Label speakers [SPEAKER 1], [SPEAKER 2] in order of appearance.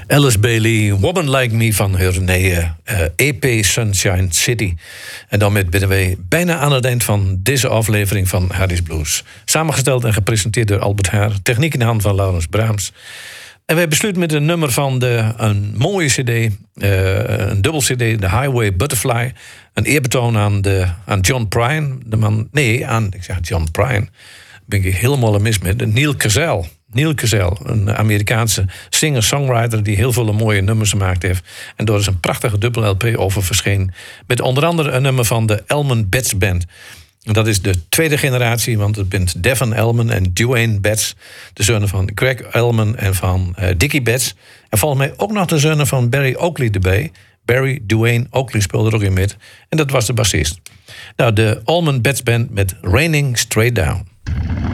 [SPEAKER 1] Alice Bailey, Woman Like Me van haar nieuwe EP Sunshine City. En daarmee zijn we bijna aan het eind van deze aflevering van Hardy's Blues. Samengesteld en gepresenteerd door Albert Haar. Techniek in de hand van Laurens Braams. En wij besluiten met een nummer van een mooie cd, een dubbel cd, The Highway Butterfly. Een eerbetoon aan John Prine. Ik zeg John Prine. Daar ben ik helemaal mis met. Neil Cazell. Neil Cazell, een Amerikaanse singer-songwriter die heel veel mooie nummers gemaakt heeft. En daar is een prachtige dubbel LP over verschenen. Met onder andere een nummer van de Elman Betts Band. En dat is de tweede generatie, want het bent Devon Elman en Duane Betts. De zonen van Craig Elman en van Dickie Betts. En volgens mij ook nog de zonen van Barry Oakley erbij. Barry Duane Oakley speelde er ook in met. En dat was de bassist. Nou, de Elman Betts Band met Raining Straight Down.